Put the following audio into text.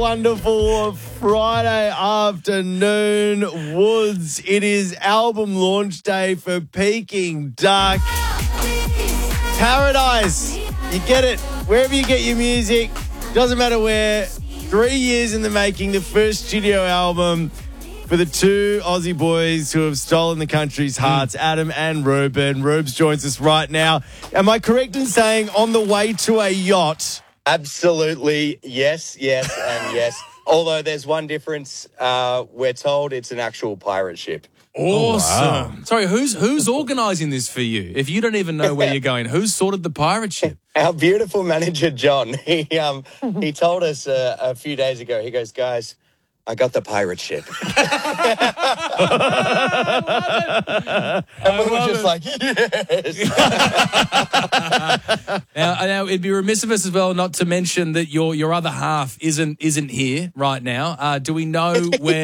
Wonderful Friday afternoon, Woods. It is album launch day for Peking Duck. Paradise. You get it wherever you get your music. Doesn't matter where. 3 years in the making, the first studio album for the two Aussie boys who have stolen the country's hearts, Adam and Ruben. Rubes joins us right now. Am I correct in saying on the way to a yacht? Absolutely, yes, and yes. Although there's one difference. We're told it's an actual pirate ship. Awesome. Oh, wow. Sorry, who's organising this for you? If you don't even know where you're going, who's sorted the pirate ship? Our beautiful manager, John, he told us a few days ago, he goes, guys, I got the pirate ship. And we were just like, yes. Now, it'd be remiss of us as well not to mention that your other half isn't here right now. Do we know where